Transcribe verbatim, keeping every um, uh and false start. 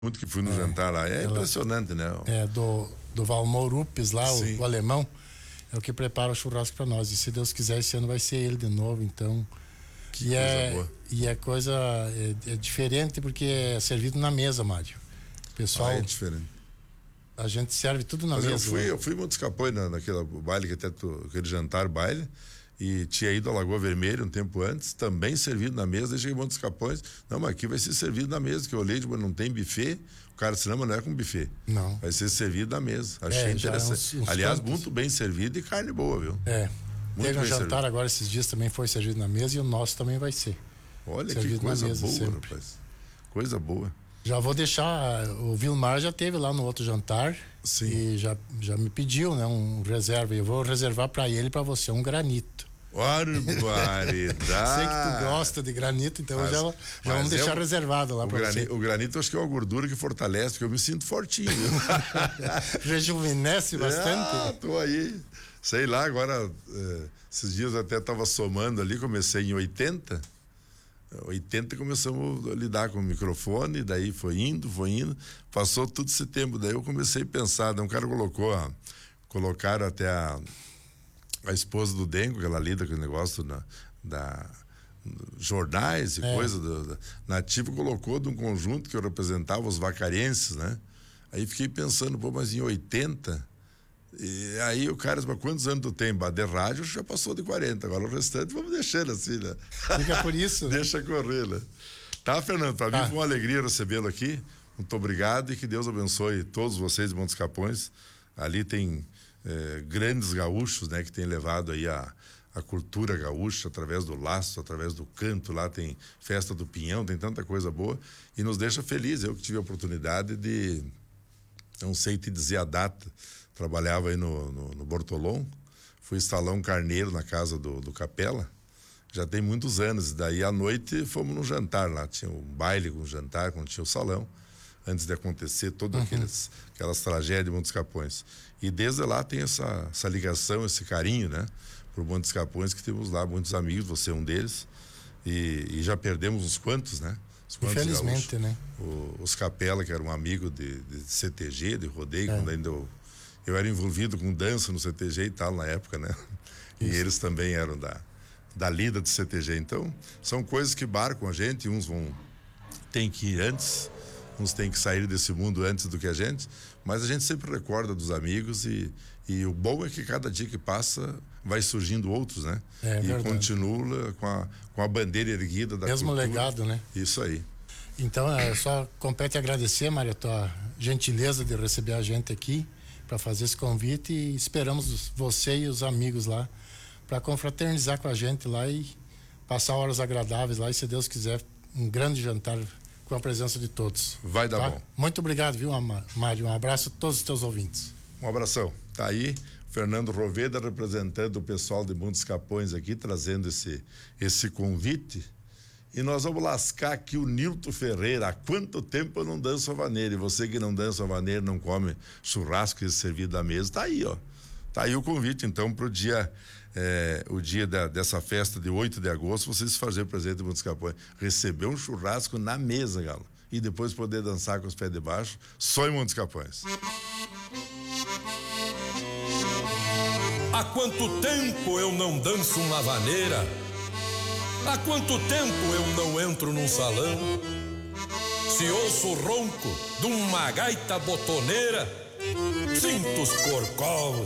Muito que fui no é, jantar lá, é ela, impressionante, né? É, do, do Valmor Upes lá, o, o alemão, é o que prepara o churrasco para nós. E se Deus quiser, esse ano vai ser ele de novo, então. Que e coisa é, boa. E é coisa é, é diferente porque é servido na mesa, Mário. Pessoal. Ah, é diferente. A gente serve tudo na Mas mesa. Eu fui, eu fui muito escapou na, naquele baile, que até tu, aquele jantar baile, e tinha ido a Lagoa Vermelha um tempo antes, também servido na mesa, deixei Montes Capões. Não, mas aqui vai ser servido na mesa, que eu olhei, tipo, não tem buffet. O cara disse, não, mas não é com buffet. Não. Vai ser servido na mesa. Achei é, interessante. Uns, uns Aliás, cantos. muito bem servido e carne boa, viu? É. Muito Teve um bem jantar servido. agora esses dias, também foi servido na mesa, e o nosso também vai ser. Olha servido que coisa mesa, boa, sempre. rapaz. Coisa boa. Já vou deixar, o Vilmar já teve lá no outro jantar. Sim. E já, já me pediu, né, um reserva. Eu vou reservar para ele e para você um granito. Barbaridade. Sei que tu gosta de granito, então mas, já, já vamos deixar é o, reservado lá para você. O granito acho que é uma gordura que fortalece, porque eu me sinto fortinho. Rejuvenesce bastante. Ah, tô aí. Sei lá, agora, eh, esses dias eu até tava somando ali, comecei em oitenta. oitenta começamos a lidar com o microfone, daí foi indo, foi indo, passou tudo esse tempo, daí eu comecei a pensar, daí um cara colocou, a, colocaram até a, a esposa do Dengo, que ela lida com o negócio na, da jornais e é. coisa, do, da, Nativo colocou de um conjunto que eu representava os vacarenses, né? Aí fiquei pensando, pô, mas em oitenta, e aí o cara, mas quantos anos tu tem? De rádio já passou de quarenta, agora o restante vamos deixando assim, né? Fica por isso. Né? Deixa correr, né? Tá, Fernando, para tá. mim foi uma alegria recebê-lo aqui, muito obrigado e que Deus abençoe todos vocês de Montes Capões. Ali tem eh, grandes gaúchos, né, que tem levado aí a, a cultura gaúcha através do laço, através do canto, lá tem festa do Pinhão, tem tanta coisa boa e nos deixa feliz. Eu que tive a oportunidade de, não sei te dizer a data, trabalhava aí no, no, no Bortolom, fui instalar um carneiro na casa do, do Capela, já tem muitos anos, daí à noite fomos num jantar lá, tinha um baile com um jantar, quando tinha o salão, antes de acontecer todas uhum. aquelas, aquelas tragédias de Montes Capões, e desde lá tem essa, essa ligação, esse carinho, né, por Montes Capões, que temos lá muitos amigos, você é um deles, e, e já perdemos uns quantos, né? Infelizmente, né? O, os Capela, que era um amigo de, de C T G, de rodeio, é. quando ainda eu, eu era envolvido com dança no C T G e tal na época, né? E Isso. eles também eram da, da lida do C T G. Então, são coisas que marcam a gente, uns vão tem que ir antes, uns tem que sair desse mundo antes do que a gente, mas a gente sempre recorda dos amigos e, e o bom é que cada dia que passa vai surgindo outros, né? É, e verdade. Continua com a, com a bandeira erguida da Mesmo cultura. legado, né? Isso aí. Então, é, só compete agradecer, Mário, a tua gentileza de receber a gente aqui para fazer esse convite e esperamos você e os amigos lá para confraternizar com a gente lá e passar horas agradáveis lá e, se Deus quiser, um grande jantar com a presença de todos. Vai dar tá? bom. Muito obrigado, viu, Mário? Um abraço a todos os teus ouvintes. Um abração. Tá aí Fernando Roveda representando o pessoal de Montes Capões aqui, trazendo esse, esse convite. E nós vamos lascar aqui o Nilton Ferreira. Há quanto tempo eu não danço a vaneira? E você que não dança a vaneira, não come churrasco e servido à mesa, tá aí, ó. Tá aí o convite, então, pro dia, é, o dia da, dessa festa de oito de agosto, vocês fazerem presente em Montes Capões. Receber um churrasco na mesa, galo. E depois poder dançar com os pés de baixo, só em Montes Capões. Há quanto tempo eu não danço uma vaneira? Há quanto tempo eu não entro num salão? Se ouço o ronco de uma gaita botoneira, sinto os corcovos